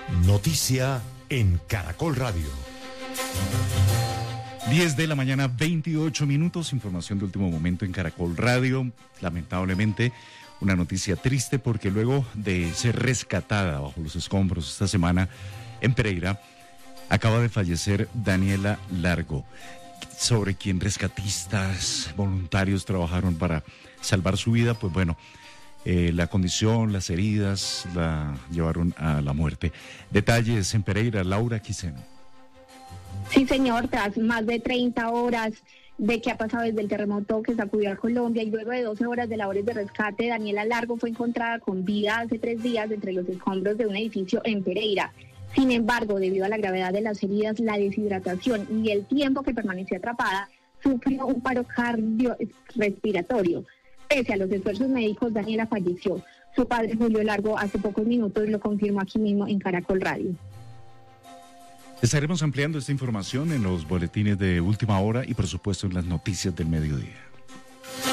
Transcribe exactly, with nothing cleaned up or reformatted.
Noticia en Caracol Radio. diez de la mañana, veintiocho minutos, información de último momento en Caracol Radio. Lamentablemente, una noticia triste porque luego de ser rescatada bajo los escombros esta semana en Pereira, acaba de fallecer Daniela Largo, sobre quien rescatistas voluntarios trabajaron para salvar su vida. Pues bueno, eh, la condición, las heridas la llevaron a la muerte. Detalles en Pereira, Laura Quiseno. Sí, señor, tras más de treinta horas de que ha pasado desde el terremoto que sacudió a Colombia y luego de doce horas de labores de rescate, Daniela Largo fue encontrada con vida hace tres días entre los escombros de un edificio en Pereira. Sin embargo, debido a la gravedad de las heridas, la deshidratación y el tiempo que permaneció atrapada, sufrió un paro cardiorrespiratorio. Pese a los esfuerzos médicos, Daniela falleció. Su padre, Julio Largo, hace pocos minutos lo confirmó aquí mismo en Caracol Radio. Estaremos ampliando esta información en los boletines de última hora y por supuesto en las noticias del mediodía.